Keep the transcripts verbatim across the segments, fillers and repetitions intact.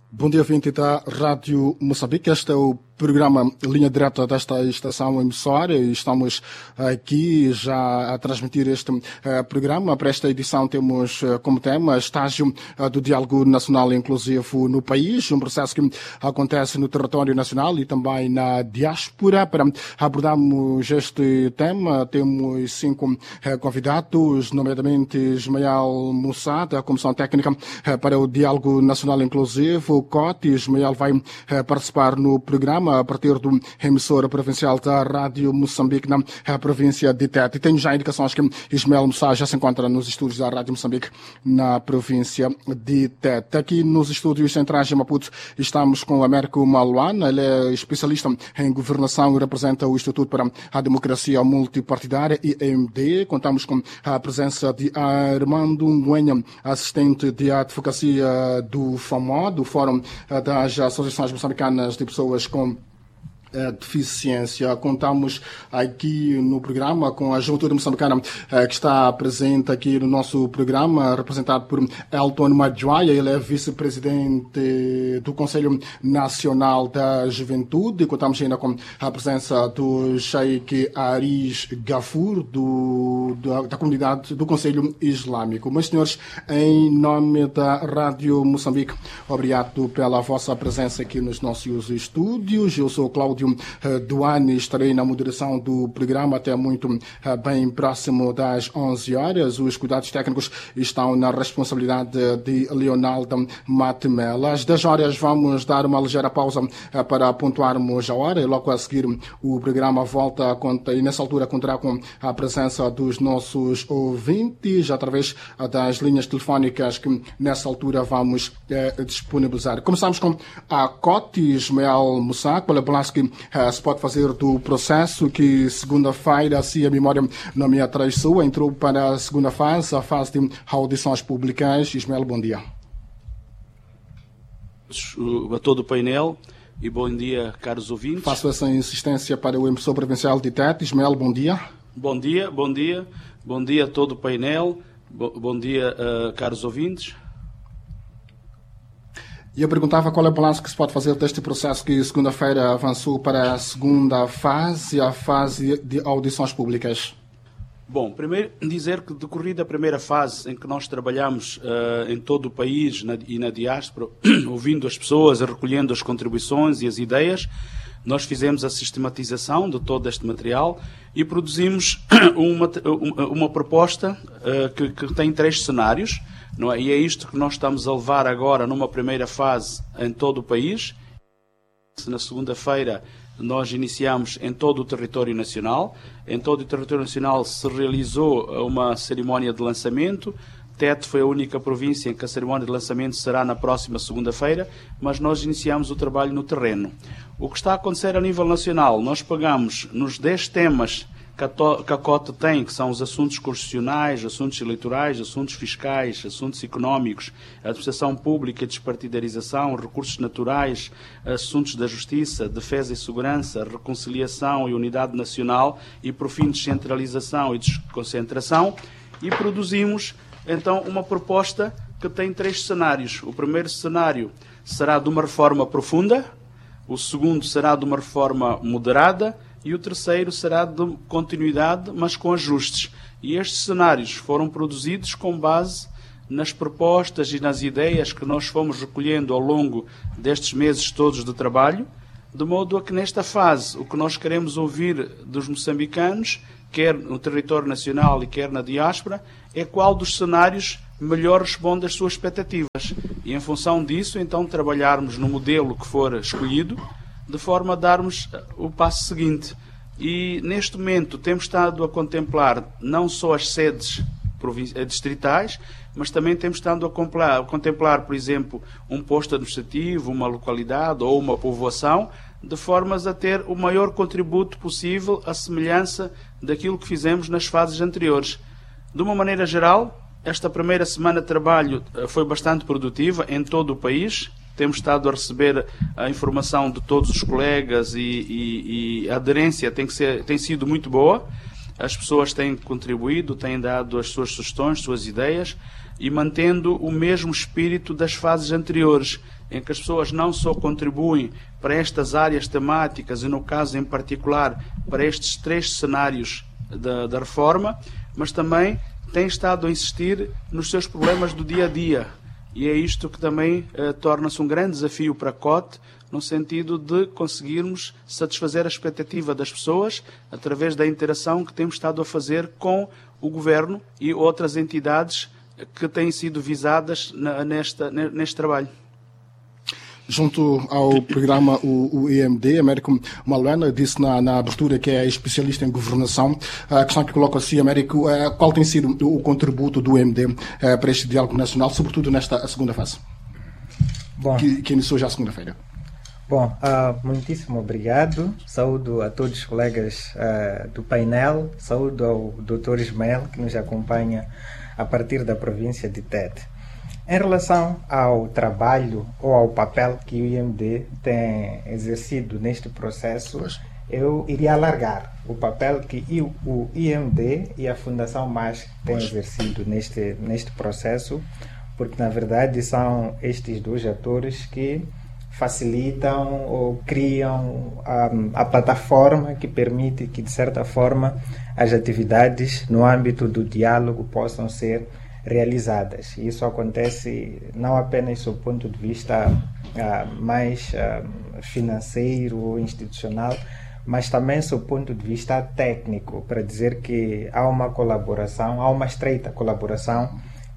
Bom dia, ouvinte da Rádio Moçambique. Este é o programa Linha Direta desta estação emissora. Estamos aqui já a transmitir este uh, programa. Para esta edição temos uh, como tema estágio uh, do diálogo nacional inclusivo no país, um processo que acontece no território nacional e também na diáspora. Para abordarmos este tema, temos cinco uh, convidados, nomeadamente Ismael Moussa, da Comissão Técnica uh, para o Diálogo Nacional Inclusivo, C O T. Ismael vai uh, participar no programa a partir do emissor provincial da Rádio Moçambique na província de Tete. E tenho já indicações que Ismael Moussa já se encontra nos estúdios da Rádio Moçambique na província de Tete. Aqui nos estúdios centrais de Maputo estamos com o Américo Maluana. Ele é especialista em governação e representa o Instituto para a Democracia Multipartidária, I M D. Contamos com a presença de Armando Nguenha, assistente de advocacia do FAMO, do Fórum das Associações Moçambicanas de Pessoas com a deficiência. Contamos aqui no programa com a Juventude Moçambicana que está presente aqui no nosso programa, representado por Elton Madjoia. Ele é vice-presidente do Conselho Nacional da Juventude. Contamos ainda com a presença do Sheikh Aris Gafur, do, da, da comunidade do Conselho Islâmico. Meus senhores, em nome da Rádio Moçambique, obrigado pela vossa presença aqui nos nossos estúdios. Eu sou Cláudio Duane, estarei na moderação do programa até muito bem próximo das onze horas. Os cuidados técnicos estão na responsabilidade de Leonardo Matemela. Às dez horas vamos dar uma ligeira pausa para pontuarmos a hora e logo a seguir o programa volta a conta, e nessa altura contará com a presença dos nossos ouvintes através das linhas telefónicas que nessa altura vamos eh, disponibilizar. Começamos com a C O T. Ismael Moussa, qual é o balanço que Uh, se pode fazer do processo que segunda-feira, se a memória não me atraiçoa, entrou para a segunda fase, a fase de audições públicas. Ismael, bom dia. A todo o painel e bom dia, caros ouvintes. Faço essa insistência para o emissor provincial de Tete. Ismael, bom dia. Bom dia, bom dia. Bom dia a todo o painel. Bo bom dia, uh, caros ouvintes. E eu perguntava qual é o balanço que se pode fazer deste processo que segunda-feira avançou para a segunda fase, a fase de audições públicas. Bom, primeiro dizer que decorrida a primeira fase em que nós trabalhamos uh, em todo o país na, e na diáspora, ouvindo as pessoas, recolhendo as contribuições e as ideias, nós fizemos a sistematização de todo este material e produzimos uma, uma proposta uh, que, que tem três cenários. Não é? E é isto que nós estamos a levar agora numa primeira fase em todo o país. Na segunda-feira nós iniciamos em todo o território nacional. Em todo o território nacional se realizou uma cerimónia de lançamento. Tete foi a única província em que a cerimónia de lançamento será na próxima segunda-feira, mas nós iniciamos o trabalho no terreno. O que está a acontecer a nível nacional, nós pegamos nos dez temas que a C O T tem, que são os assuntos constitucionais, assuntos eleitorais, assuntos fiscais, assuntos económicos, administração pública e despartidarização, recursos naturais, assuntos da justiça, defesa e segurança, reconciliação e unidade nacional e, por fim, descentralização e desconcentração, e produzimos, então, uma proposta que tem três cenários. O primeiro cenário será de uma reforma profunda, o segundo será de uma reforma moderada, e o terceiro será de continuidade, mas com ajustes. E estes cenários foram produzidos com base nas propostas e nas ideias que nós fomos recolhendo ao longo destes meses todos de trabalho, de modo a que nesta fase o que nós queremos ouvir dos moçambicanos, quer no território nacional e quer na diáspora, é qual dos cenários melhor responde às suas expectativas. E em função disso, então, trabalharmos no modelo que for escolhido, de forma a darmos o passo seguinte. E, neste momento, temos estado a contemplar não só as sedes distritais, mas também temos estado a contemplar, a contemplar, por exemplo, um posto administrativo, uma localidade ou uma povoação, de formas a ter o maior contributo possível à semelhança daquilo que fizemos nas fases anteriores. De uma maneira geral, esta primeira semana de trabalho foi bastante produtiva em todo o país. Temos estado a receber a informação de todos os colegas e, e, e a aderência tem, que ser, tem sido muito boa. As pessoas têm contribuído, têm dado as suas sugestões, suas ideias. e mantendo o mesmo espírito das fases anteriores, em que as pessoas não só contribuem para estas áreas temáticas, e no caso em particular para estes três cenários da, da reforma, mas também têm estado a insistir nos seus problemas do dia a dia. E é isto que também eh, torna-se um grande desafio para a C O T, no sentido de conseguirmos satisfazer a expectativa das pessoas através da interação que temos estado a fazer com o Governo e outras entidades que têm sido visadas na, nesta, neste trabalho. Junto ao programa o, o I M D, Américo Maluena disse na, na abertura que é especialista em governação. A questão que coloco assim, Américo, qual tem sido o contributo do I M D para este diálogo nacional, sobretudo nesta segunda fase, Bom, que, que iniciou já segunda-feira? Bom, uh, muitíssimo obrigado. Saúdo a todos os colegas uh, do painel, saúdo ao doutor Ismael, que nos acompanha a partir da província de Tete. Em relação ao trabalho ou ao papel que o I M D tem exercido neste processo, pois. eu iria alargar o papel que o I M D e a Fundação M A S têm pois. exercido neste, neste processo, porque na verdade são estes dois atores que facilitam ou criam a, a plataforma que permite que, de certa forma, as atividades no âmbito do diálogo possam ser realizadas. E isso acontece não apenas do ponto de vista uh, mais uh, financeiro ou institucional, mas também do ponto de vista técnico, para dizer que há uma colaboração, há uma estreita colaboração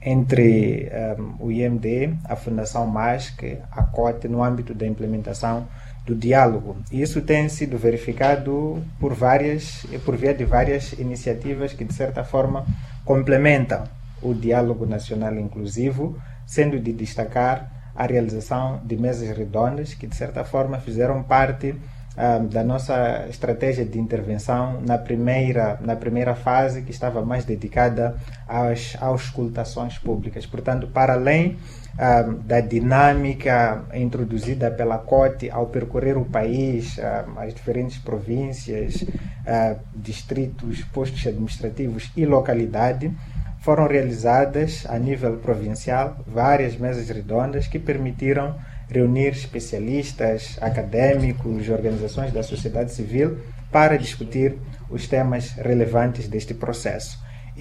entre um, o I M D, a Fundação M A S, a C O T, no âmbito da implementação do diálogo. E isso tem sido verificado por várias, por via de várias iniciativas que, de certa forma, complementam o diálogo nacional inclusivo, sendo de destacar a realização de mesas redondas que, de certa forma, fizeram parte um, da nossa estratégia de intervenção na primeira, na primeira fase, que estava mais dedicada às auscultações públicas. Portanto, para além um, da dinâmica introduzida pela C O T ao percorrer o país, um, as diferentes províncias, uh, distritos, postos administrativos e localidade, foram realizadas a nível provincial várias mesas redondas que permitiram reunir especialistas, académicos, organizações da sociedade civil para discutir os temas relevantes deste processo.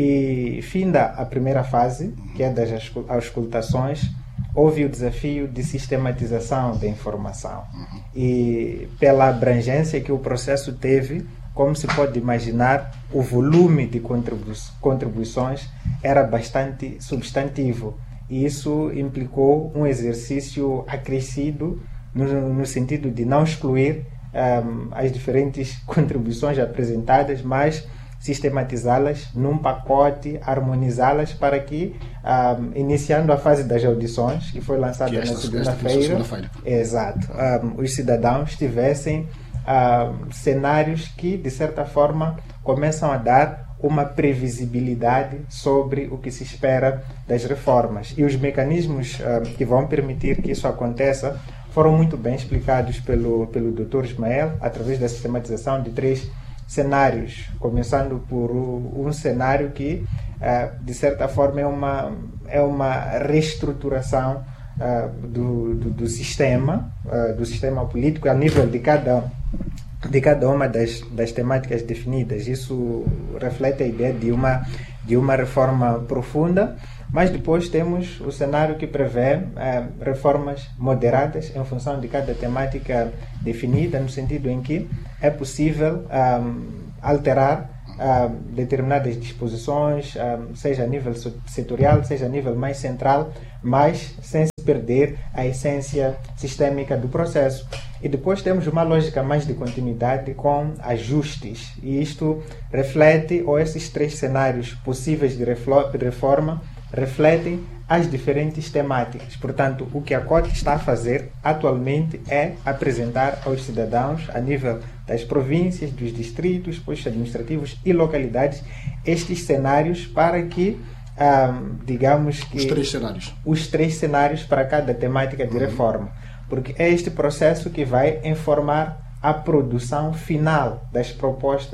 E, finda a primeira fase, que é das auscultações, houve o desafio de sistematização da informação. E, pela abrangência que o processo teve, como se pode imaginar, o volume de contribu- contribuições era bastante substantivo. E isso implicou um exercício acrescido no, no sentido de não excluir um, as diferentes contribuições apresentadas, mas sistematizá-las num pacote, harmonizá-las para que, um, iniciando a fase das audições, que foi lançada que esta, na segunda-feira, segunda exato, um, os cidadãos tivessem um, cenários que, de certa forma, começam a dar uma previsibilidade sobre o que se espera das reformas. E os mecanismos uh, que vão permitir que isso aconteça foram muito bem explicados pelo, pelo doutor Ismael, através da sistematização de três cenários, começando por um, um cenário que, uh, de certa forma, é uma, é uma reestruturação uh, do, do, do sistema, uh, do sistema político a nível de cada de cada uma das, das temáticas definidas. Isso reflete a ideia de uma, de uma reforma profunda, mas depois temos o cenário que prevê eh, reformas moderadas em função de cada temática definida, no sentido em que é possível um, alterar um, determinadas disposições, um, seja a nível setorial, seja a nível mais central, mas sem se perder a essência sistêmica do processo. E depois temos uma lógica mais de continuidade com ajustes. E isto reflete, ou esses três cenários possíveis de reforma, refletem as diferentes temáticas. Portanto, o que a C O T está a fazer atualmente é apresentar aos cidadãos, a nível das províncias, dos distritos, postos administrativos e localidades, estes cenários para que, um, digamos que... Os três cenários. Os três cenários para cada temática de reforma. Porque é este processo que vai informar a produção final das propostas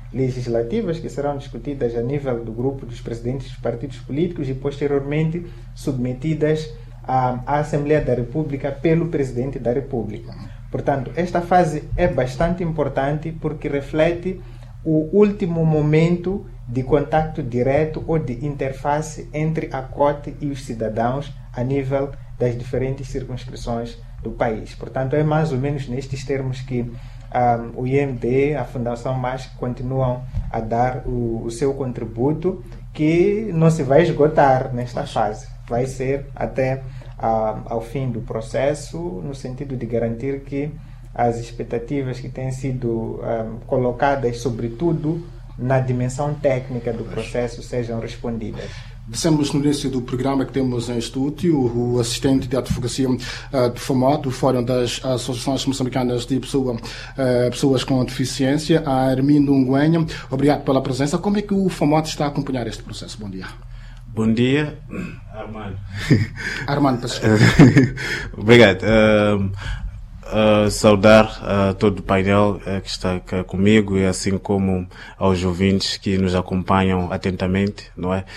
legislativas que serão discutidas a nível do grupo dos presidentes dos partidos políticos e posteriormente submetidas à, à Assembleia da República pelo Presidente da República. Portanto, esta fase é bastante importante porque reflete o último momento de contato direto ou de interface entre a C O T e os cidadãos a nível das diferentes circunscrições do país. Portanto, é mais ou menos nestes termos que um, o I M D, a Fundação M A S, continuam a dar o, o seu contributo, que não se vai esgotar nesta fase. Vai ser até uh, ao fim do processo, no sentido de garantir que as expectativas que têm sido um, colocadas, sobretudo na dimensão técnica do processo, sejam respondidas. Dissemos no início do programa que temos em estúdio o assistente de advocacia uh, do FAMOD, do Fórum das Associações Moçambicanas de Pessoa, uh, Pessoas com Deficiência, a Armindo Nguenha. Obrigado pela presença. Como é que o FAMOD está a acompanhar este processo? Bom dia. Bom dia, Armando. Armando, peço Obrigado. Uh, Uh, saudar uh, todo o painel uh, que está cá comigo e assim como aos ouvintes que nos acompanham atentamente, não é?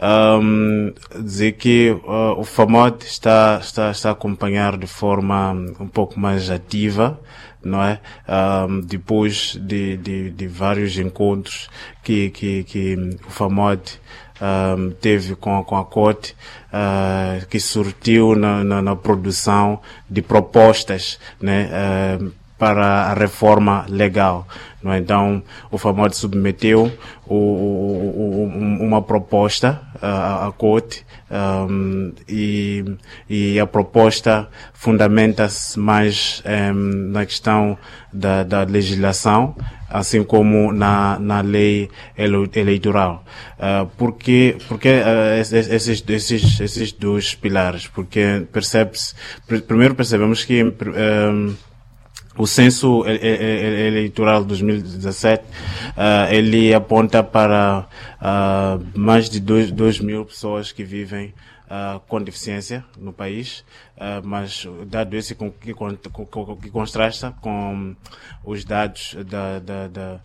Um, dizer que uh, o FAMOD está, está, está a acompanhar de forma um pouco mais ativa, não é? Um, depois de, de, de vários encontros que, que, que o FAMOD Um, teve com, com a C O T, uh, que surtiu na, na, na produção de propostas, né, uh, para a reforma legal. Não é? Então, o FAMOD submeteu o, o, o, uma proposta à, à C O T um, e, e a proposta fundamenta-se mais um, na questão da, da legislação, assim como na, na lei eleitoral. Uh, porque porque uh, esses, esses, esses dois pilares? Porque percebe-se, primeiro percebemos que um, o censo eleitoral de dois mil e dezassete, uh, ele aponta para uh, mais de dois mil pessoas que vivem uh, com deficiência no país, uh, mas dado esse que, que, que contrasta com os dados da, da, da,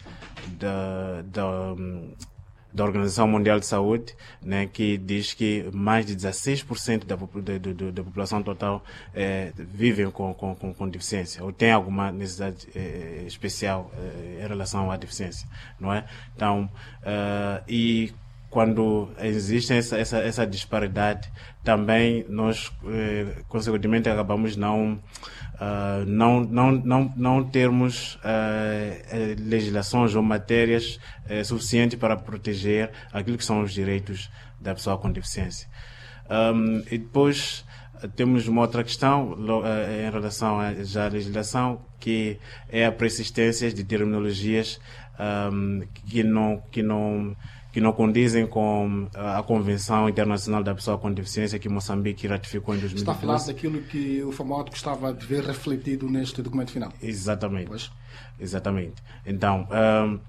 da, da um, da Organização Mundial de Saúde, né, que diz que mais de dezesseis por cento da, da, da, da população total eh, vivem com, com, com deficiência ou tem alguma necessidade eh, especial eh, em relação à deficiência, não é? Então, uh, e quando existe essa, essa, essa disparidade, também nós, eh, consequentemente, acabamos não Uh, não, não, não, não termos uh, legislações ou matérias uh, suficientes para proteger aquilo que são os direitos da pessoa com deficiência. Um, e depois uh, temos uma outra questão uh, em relação à já à legislação, que é a persistência de terminologias um, que não, que não que não condizem com a Convenção Internacional da Pessoa com Deficiência que Moçambique ratificou em dois mil e doze. Está a falar daquilo que o FAMOD gostava de ver refletido neste documento final. Exatamente. Pois. Exatamente. Então, um,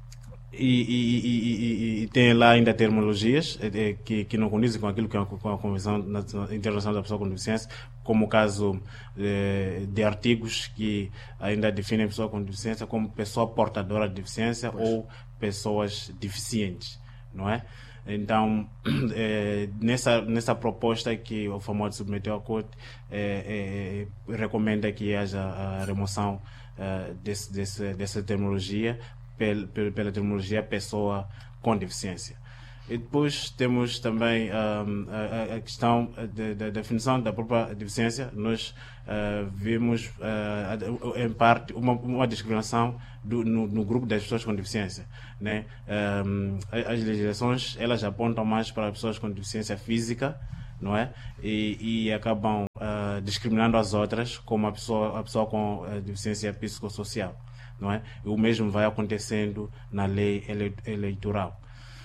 e, e, e, e, e tem lá ainda terminologias é, que, que não condizem com aquilo que é com a Convenção Internacional da Pessoa com Deficiência, como o caso de, de artigos que ainda definem a pessoa com deficiência como pessoa portadora de deficiência pois. Ou pessoas deficientes, não é? Então, é, nessa, nessa proposta que o FAMOD submeteu à Corte, é, é, recomenda que haja a remoção é, desse, desse, dessa terminologia pela, pela terminologia pessoa com deficiência. E depois temos também um, a, a questão da definição da própria deficiência. Nós uh, vimos, uh, em parte, uma, uma discriminação do, no, no grupo das pessoas com deficiência, né? Um, as legislações, elas apontam mais para pessoas com deficiência física, não é? E, e acabam uh, discriminando as outras, como a pessoa, a pessoa com uh, deficiência psicossocial, não é? E o mesmo vai acontecendo na lei ele, eleitoral.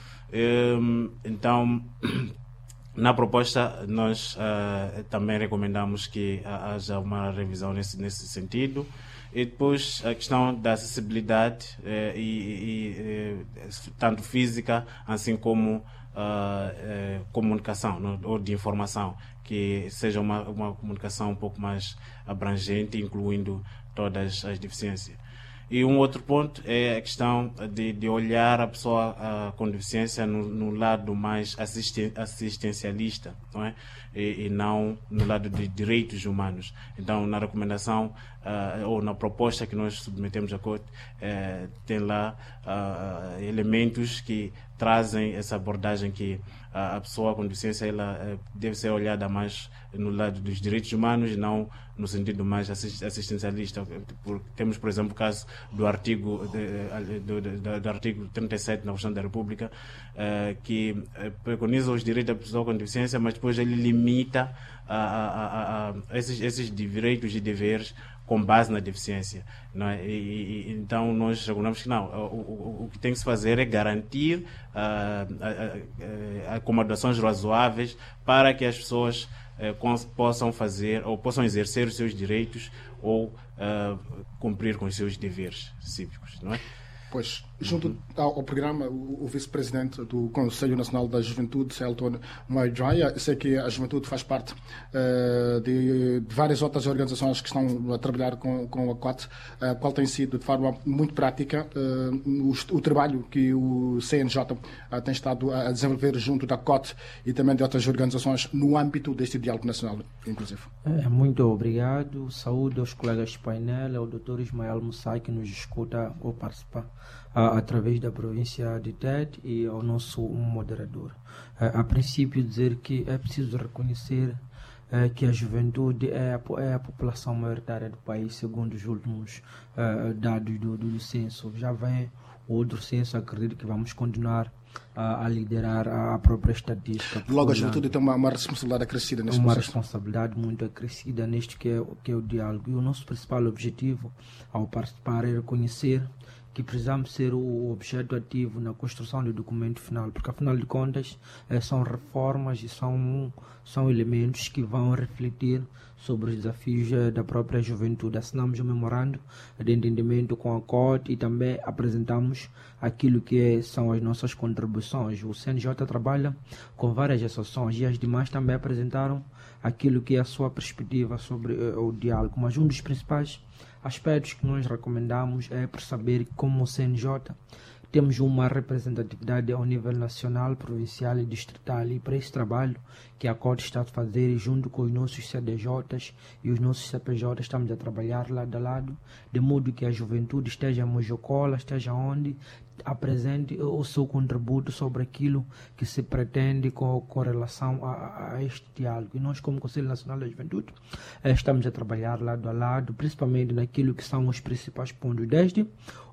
Então, na proposta, nós uh, também recomendamos que haja uma revisão nesse, nesse sentido. E depois a questão da acessibilidade eh, e, e, e tanto física, assim como uh, eh, comunicação, não? Ou de informação, que seja uma, uma comunicação um pouco mais abrangente, incluindo todas as deficiências. E um outro ponto é a questão de, de olhar a pessoa uh, com deficiência no, no lado mais assisten, assistencialista, não é? E, e não no lado de direitos humanos. Então, na recomendação uh, ou na proposta que nós submetemos à Corte, uh, tem lá uh, elementos que trazem essa abordagem que uh, a pessoa com deficiência ela, uh, deve ser olhada mais no lado dos direitos humanos e não no sentido mais assistencialista. Temos, por exemplo, o caso do artigo, de, do, do, do artigo trinta e sete na Constituição da República, uh, que uh, preconiza os direitos da pessoa com deficiência, mas depois ele limita a, a, a, a esses, esses direitos e deveres com base na deficiência, não é? E, e, então nós recomendamos que não, o, o, o que tem que se fazer é garantir uh, acomodações razoáveis para que as pessoas uh, possam fazer ou possam exercer os seus direitos ou uh, cumprir com os seus deveres cívicos, não é? Pois, junto ao, ao programa, o, o vice-presidente do Conselho Nacional da Juventude, Elton Maidjaya, sei que a juventude faz parte uh, de, de várias outras organizações que estão a trabalhar com, com a C O T, uh, qual tem sido, de forma muito prática, uh, o, o trabalho que o C N J uh, tem estado a desenvolver junto da C O T e também de outras organizações no âmbito deste diálogo nacional, inclusive. É, muito obrigado. Saúde aos colegas do painel, ao doutor Ismael Mussai, que nos escuta ou participa a, através da província de Tete, e ao nosso moderador. A, a princípio, dizer que é preciso reconhecer é, que a juventude é a, é a população maioritária do país, segundo os últimos é, dados do, do censo. Já vem outro censo, acredito que vamos continuar a, a liderar a própria estatística. Logo, a juventude tem uma, uma responsabilidade acrescida neste Uma processo. responsabilidade muito acrescida neste que é, que é o diálogo. E o nosso principal objetivo ao participar é reconhecer que precisamos ser o objeto ativo na construção do documento final, porque afinal de contas eh, são reformas e são, são elementos que vão refletir sobre os desafios eh, da própria juventude. Assinamos um memorando de entendimento com a C O T e também apresentamos aquilo que é, são as nossas contribuições. O C N J trabalha com várias associações e as demais também apresentaram aquilo que é a sua perspectiva sobre eh, o diálogo, mas um dos principais aspectos que nós recomendamos é perceber que, como o C N J, temos uma representatividade ao nível nacional, provincial e distrital, e para esse trabalho que a C O T está a fazer, junto com os nossos C D Js e os nossos C P Js, estamos a trabalhar lado a lado, de modo que a juventude esteja em Mojocola, esteja onde, apresente o seu contributo sobre aquilo que se pretende com, com relação a, a este diálogo. E nós, como Conselho Nacional da Juventude, estamos a trabalhar lado a lado, principalmente naquilo que são os principais pontos. Desde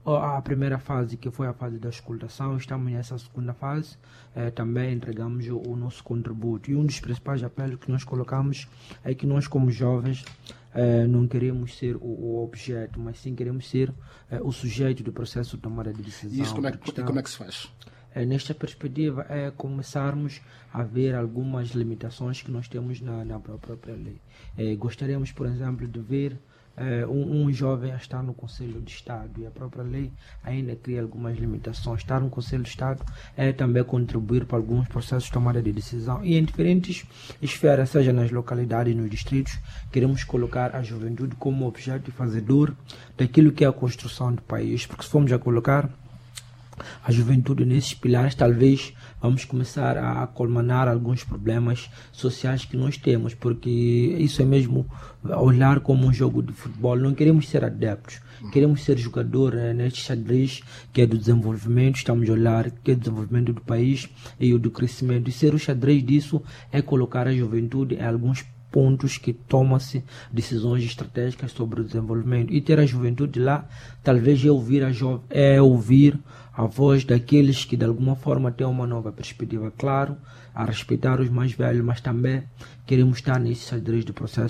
a primeira fase, que foi a fase da escutação, estamos nessa segunda fase, eh, também entregamos o, o nosso contributo. E um dos principais apelos que nós colocamos é que nós, como jovens, eh, não queremos ser o, o objeto, mas sim queremos ser eh, o sujeito do processo de tomada de decisão. E isso como é, que, e como é que se faz? É, nesta perspectiva, é começarmos a ver algumas limitações que nós temos na, na própria lei. É, gostaríamos, por exemplo, de ver é, um, um jovem a estar no Conselho de Estado, e a própria lei ainda cria algumas limitações. Estar no Conselho de Estado é também contribuir para alguns processos de tomada de decisão. E em diferentes esferas, seja nas localidades e nos distritos, queremos colocar a juventude como objeto fazedor daquilo que é a construção do país, porque se formos a colocar a juventude nesses pilares, talvez vamos começar a colmanar alguns problemas sociais que nós temos, porque isso é mesmo olhar como um jogo de futebol. Não queremos ser adeptos, queremos ser jogador eh, neste xadrez que é do desenvolvimento. Estamos a olhar que é o desenvolvimento do país e o do crescimento, e ser o xadrez disso é colocar a juventude em alguns pontos que tomam-se decisões estratégicas sobre o desenvolvimento, e ter a juventude lá talvez é ouvir a, jo é ouvir a voz daqueles que de alguma forma têm uma nova perspectiva, claro, a respeitar os mais velhos, mas também queremos estar nesse xadrez do processo